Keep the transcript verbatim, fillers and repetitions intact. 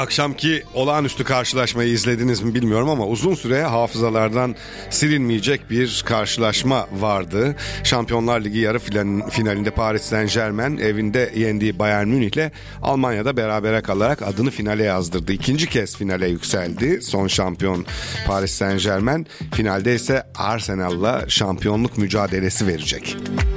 Akşamki olağanüstü karşılaşmayı izlediniz mi bilmiyorum ama uzun süre hafızalardan silinmeyecek bir karşılaşma vardı. Şampiyonlar Ligi yarı finalinde Paris Saint-Germain evinde yendiği Bayern Münih'le Almanya'da berabere kalarak adını finale yazdırdı. İkinci kez finale yükseldi. Son şampiyon Paris Saint-Germain, finalde ise Arsenal'la şampiyonluk mücadelesi verecek.